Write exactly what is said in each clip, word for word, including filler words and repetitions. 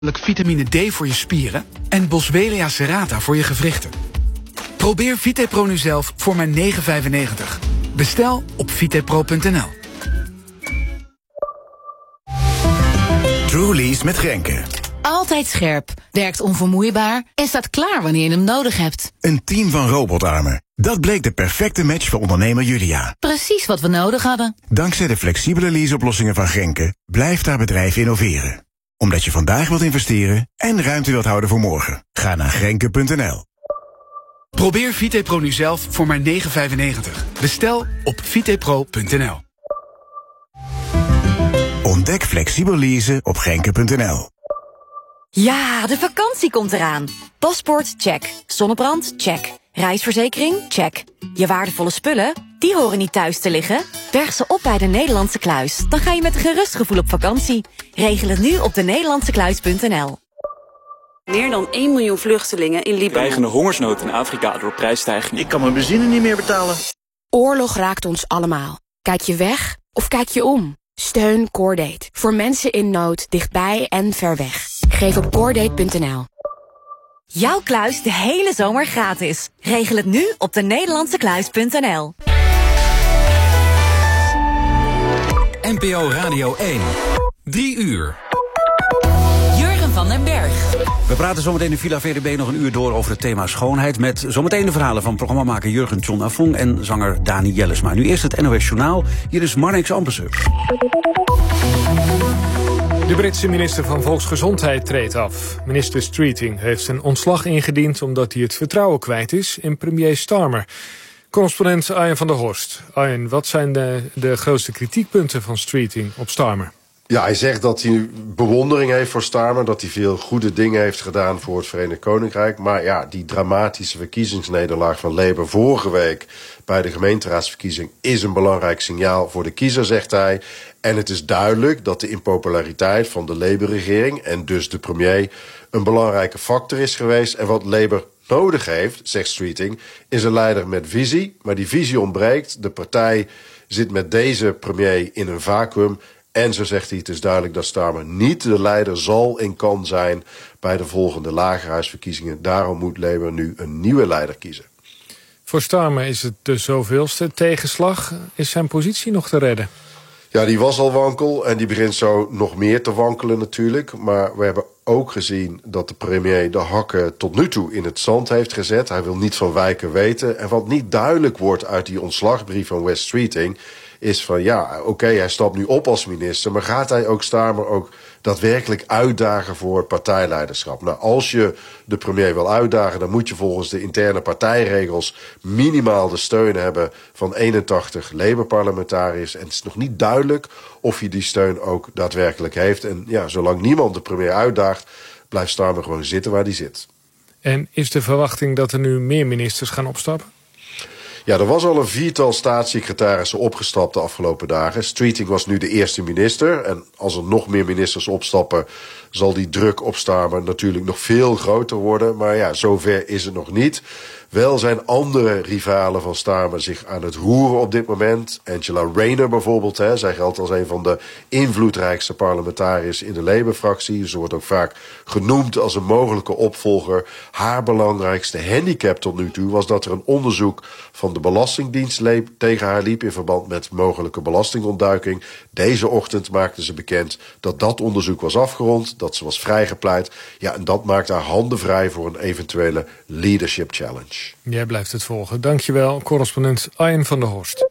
vitamine D voor je spieren en Boswellia serrata voor je gewrichten. Probeer VitePro nu zelf voor maar negen vijfennegentig. Bestel op vitepro punt n l. Truly's met Grenke. Altijd scherp, werkt onvermoeibaar en staat klaar wanneer je hem nodig hebt. Een team van robotarmen. Dat bleek de perfecte match voor ondernemer Julia. Precies wat we nodig hadden. Dankzij de flexibele leaseoplossingen van Grenke blijft haar bedrijf innoveren. Omdat je vandaag wilt investeren en ruimte wilt houden voor morgen. Ga naar grenke punt n l. Probeer VitePro nu zelf voor maar negen vijfennegentig. Bestel op vitepro punt n l. Ontdek flexibel leasen op grenke punt n l. Ja, de vakantie komt eraan. Paspoort, check. Zonnebrand, check. Reisverzekering, check. Je waardevolle spullen, die horen niet thuis te liggen. Berg ze op bij de Nederlandse Kluis. Dan ga je met een gerust gevoel op vakantie. Regel het nu op de nederlandse kluis punt n l. Meer dan één miljoen vluchtelingen in Libanon. Dreigende hongersnood in Afrika door prijsstijgingen. Ik kan mijn benzine niet meer betalen. Oorlog raakt ons allemaal. Kijk je weg of kijk je om? Steun Cordate. Voor mensen in nood, dichtbij en ver weg. Geef op cordate punt n l. Jouw kluis de hele zomer gratis. Regel het nu op de nederlandse kluis punt n l. N P O Radio één. Drie uur. Jurgen van den Berg. We praten zometeen in Villa V D B nog een uur door over het thema schoonheid. Met zometeen de verhalen van programmamaker Jurgen John Afong en zanger Dani Jellesma. Nu eerst het N O S Journaal. Hier is Marnix Ampersen. De Britse minister van Volksgezondheid treedt af. Minister Streeting heeft zijn ontslag ingediend omdat hij het vertrouwen kwijt is in premier Starmer. Correspondent Arjen van der Horst. Arjen, wat zijn de, de grootste kritiekpunten van Streeting op Starmer? Ja, hij zegt dat hij bewondering heeft voor Starmer, dat hij veel goede dingen heeft gedaan voor het Verenigd Koninkrijk. Maar ja, die dramatische verkiezingsnederlaag van Labour vorige week bij de gemeenteraadsverkiezing is een belangrijk signaal voor de kiezer, zegt hij. En het is duidelijk dat de impopulariteit van de Labour-regering en dus de premier een belangrijke factor is geweest. En wat Labour nodig heeft, zegt Streeting, is een leider met visie. Maar die visie ontbreekt. De partij zit met deze premier in een vacuüm. En zo zegt hij, het is duidelijk dat Starmer niet de leider zal en kan zijn bij de volgende lagerhuisverkiezingen. Daarom moet Labour nu een nieuwe leider kiezen. Voor Starmer is het de zoveelste tegenslag. Is zijn positie nog te redden? Ja, die was al wankel en die begint zo nog meer te wankelen natuurlijk. Maar we hebben ook gezien dat de premier de hakken tot nu toe in het zand heeft gezet. Hij wil niet van wijken weten. En wat niet duidelijk wordt uit die ontslagbrief van Wes Streeting is van ja, oké, okay, hij stapt nu op als minister, maar gaat hij ook Starmer ook daadwerkelijk uitdagen voor partijleiderschap? Nou, als je de premier wil uitdagen, dan moet je volgens de interne partijregels minimaal de steun hebben van eenentachtig Labour-parlementariërs. En het is nog niet duidelijk of hij die steun ook daadwerkelijk heeft. En ja, zolang niemand de premier uitdaagt, blijft Starmer gewoon zitten waar hij zit. En is de verwachting dat er nu meer ministers gaan opstappen? Ja, er was al een viertal staatssecretarissen opgestapt de afgelopen dagen. Streeting was nu de eerste minister. En als er nog meer ministers opstappen, zal die druk op Starmer natuurlijk nog veel groter worden. Maar ja, zover is het nog niet. Wel zijn andere rivalen van Starmer zich aan het roeren op dit moment. Angela Rayner bijvoorbeeld, hè. Zij geldt als een van de invloedrijkste parlementariërs in de Labour-fractie. Ze wordt ook vaak genoemd als een mogelijke opvolger. Haar belangrijkste handicap tot nu toe was dat er een onderzoek van de Belastingdienst tegen haar liep in verband met mogelijke belastingontduiking. Deze ochtend maakte ze bekend dat dat onderzoek was afgerond, dat ze was vrijgepleit. Ja, en dat maakt haar handen vrij voor een eventuele leadership challenge. Jij blijft het volgen. Dankjewel, correspondent Arjen van der Horst.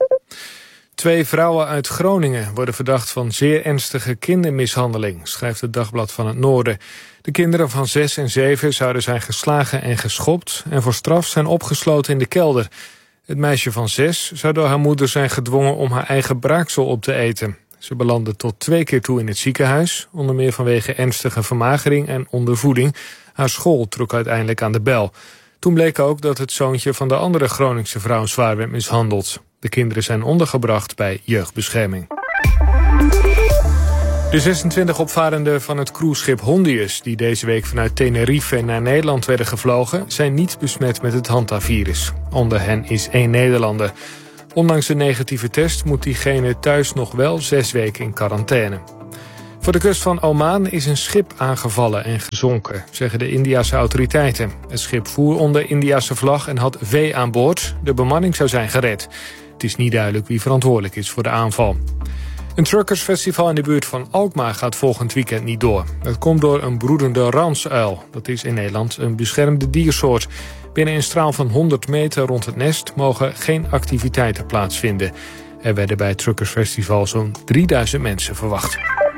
Twee vrouwen uit Groningen worden verdacht van zeer ernstige kindermishandeling, schrijft het Dagblad van het Noorden. De kinderen van zes en zeven zouden zijn geslagen en geschopt en voor straf zijn opgesloten in de kelder. Het meisje van zes zou door haar moeder zijn gedwongen om haar eigen braaksel op te eten. Ze belandde tot twee keer toe in het ziekenhuis, onder meer vanwege ernstige vermagering en ondervoeding. Haar school trok uiteindelijk aan de bel. Toen bleek ook dat het zoontje van de andere Groningse vrouw zwaar werd mishandeld. De kinderen zijn ondergebracht bij jeugdbescherming. De zesentwintig opvarenden van het cruiseschip Hondius, die deze week vanuit Tenerife naar Nederland werden gevlogen, zijn niet besmet met het Hantavirus. Onder hen is één Nederlander. Ondanks een negatieve test moet diegene thuis nog wel zes weken in quarantaine. Voor de kust van Oman is een schip aangevallen en gezonken, zeggen de Indiase autoriteiten. Het schip voer onder Indiase vlag en had vee aan boord. De bemanning zou zijn gered. Het is niet duidelijk wie verantwoordelijk is voor de aanval. Een truckersfestival in de buurt van Alkmaar gaat volgend weekend niet door. Dat komt door een broedende ransuil. Dat is in Nederland een beschermde diersoort. Binnen een straal van honderd meter rond het nest mogen geen activiteiten plaatsvinden. Er werden bij het truckersfestival zo'n drieduizend mensen verwacht.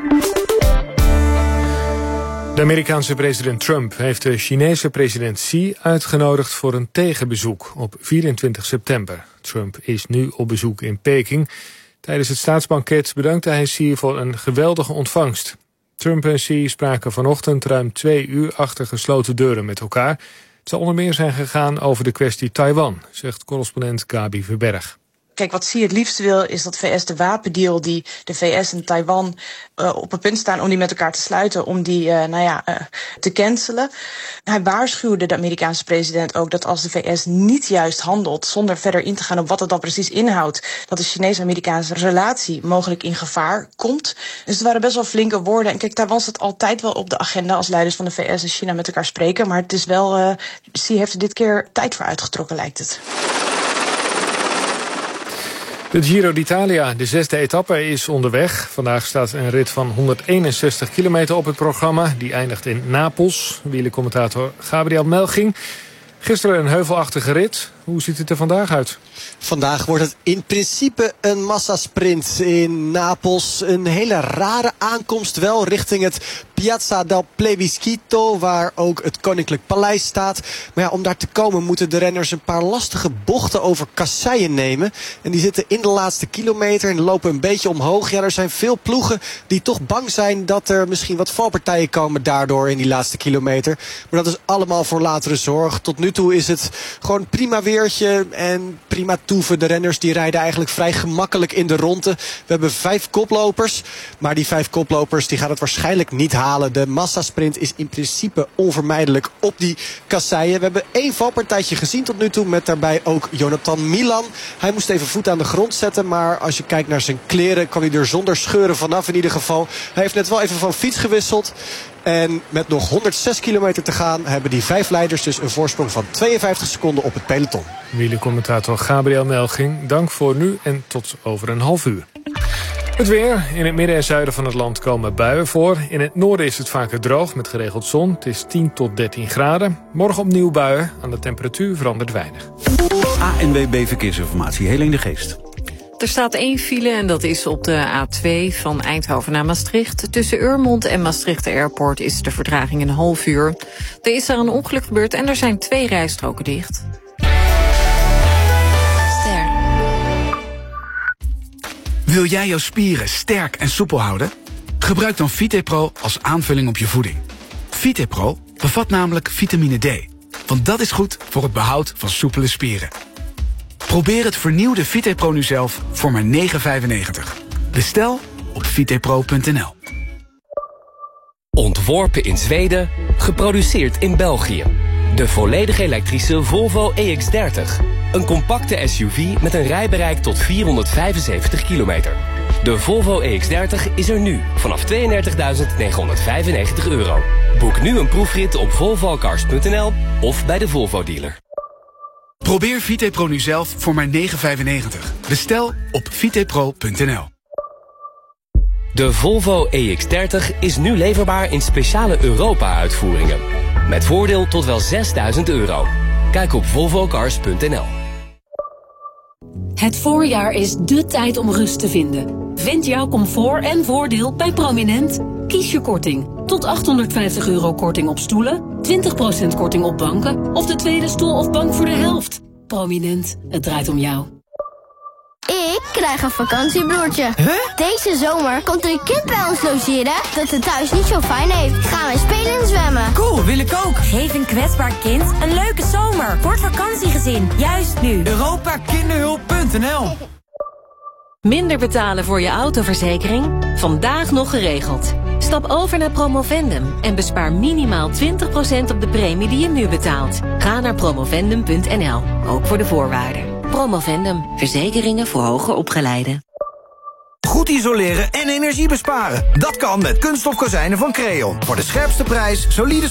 De Amerikaanse president Trump heeft de Chinese president Xi uitgenodigd voor een tegenbezoek op vierentwintig september. Trump is nu op bezoek in Peking. Tijdens het staatsbanket bedankte hij Xi voor een geweldige ontvangst. Trump en Xi spraken vanochtend ruim twee uur achter gesloten deuren met elkaar. Het zal onder meer zijn gegaan over de kwestie Taiwan, zegt correspondent Gabi Verberg. Kijk, wat Xi het liefst wil is dat V S de wapendeal die de V S en Taiwan uh, op het punt staan om die met elkaar te sluiten, om die uh, nou ja, uh, te cancelen. Hij waarschuwde de Amerikaanse president ook dat als de V S niet juist handelt, zonder verder in te gaan op wat het dan precies inhoudt, dat de Chinese-Amerikaanse relatie mogelijk in gevaar komt. Dus het waren best wel flinke woorden. En kijk, Taiwan staat altijd wel op de agenda als leiders van de V S en China met elkaar spreken. Maar het is wel, uh, Xi heeft er dit keer tijd voor uitgetrokken, lijkt het. De Giro d'Italia, de zesde etappe, is onderweg. Vandaag staat een rit van honderdeenenzestig kilometer op het programma. Die eindigt in Napels. Wielercommentator Gabriel Melching. Gisteren een heuvelachtige rit. Hoe ziet het er vandaag uit? Vandaag wordt het in principe een massasprint in Napels. Een hele rare aankomst wel richting het Piazza del Plebiscito, waar ook het Koninklijk Paleis staat. Maar ja, om daar te komen moeten de renners een paar lastige bochten over kasseien nemen. En die zitten in de laatste kilometer en lopen een beetje omhoog. Ja, er zijn veel ploegen die toch bang zijn dat er misschien wat valpartijen komen daardoor in die laatste kilometer. Maar dat is allemaal voor latere zorg. Tot nu toe is het gewoon prima weertje en prima toeven. De renners die rijden eigenlijk vrij gemakkelijk in de ronde. We hebben vijf koplopers, maar die vijf koplopers die gaan het waarschijnlijk niet halen. De massasprint is in principe onvermijdelijk op die kasseien. We hebben één valpartijtje gezien tot nu toe met daarbij ook Jonathan Milan. Hij moest even voet aan de grond zetten, maar als je kijkt naar zijn kleren kwam hij er zonder scheuren vanaf in ieder geval. Hij heeft net wel even van fiets gewisseld. En met nog honderdzes kilometer te gaan hebben die vijf leiders dus een voorsprong van tweeënvijftig seconden op het peloton. Wielercommentator Gabriel Melching, dank voor nu en tot over een half uur. Het weer. In het midden en zuiden van het land komen buien voor. In het noorden is het vaker droog met geregeld zon. Het is tien tot dertien graden. Morgen opnieuw buien. Aan de temperatuur verandert weinig. A N W B Verkeersinformatie, Helene de Geest. Er staat één file en dat is op de A twee van Eindhoven naar Maastricht. Tussen Urmond en Maastricht Airport is de vertraging een half uur. Er is daar een ongeluk gebeurd en er zijn twee rijstroken dicht. Ster. Wil jij jouw spieren sterk en soepel houden? Gebruik dan VitePro als aanvulling op je voeding. VitePro bevat namelijk vitamine D. Want dat is goed voor het behoud van soepele spieren. Probeer het vernieuwde VitePro nu zelf voor maar negen vijfennegentig. Bestel op vitepro punt n l. Ontworpen in Zweden, geproduceerd in België. De volledig elektrische Volvo E X dertig. Een compacte S U V met een rijbereik tot vierhonderdvijfenzeventig kilometer. De Volvo E X dertig is er nu vanaf tweeëndertigduizend negenhonderdvijfennegentig euro. Boek nu een proefrit op volvo cars punt n l of bij de Volvo dealer. Probeer VitePro nu zelf voor maar negen vijfennegentig. Bestel op vitepro punt n l. De Volvo E X dertig is nu leverbaar in speciale Europa-uitvoeringen. Met voordeel tot wel zesduizend euro. Kijk op volvo cars punt n l. Het voorjaar is dé tijd om rust te vinden. Vind jouw comfort en voordeel bij Prominent. Kies je korting. Tot achthonderdvijftig euro korting op stoelen, twintig procent korting op banken of de tweede stoel of bank voor de helft. Prominent, het draait om jou. Ik krijg een vakantiebroertje. Huh? Deze zomer komt er een kind bij ons logeren dat het thuis niet zo fijn heeft. Gaan wij spelen en zwemmen. Cool, wil ik ook. Geef een kwetsbaar kind een leuke zomer. Wordt vakantiegezin, juist nu. europa kinderhulp punt n l. Minder betalen voor je autoverzekering? Vandaag nog geregeld. Stap over naar Promovendum en bespaar minimaal twintig procent op de premie die je nu betaalt. Ga naar promovendum punt n l, ook voor de voorwaarden. Promovendum, verzekeringen voor hoger opgeleiden. Goed goed isoleren en energie besparen. Dat kan met kunststof kozijnen van Creon. Voor de scherpste prijs, solide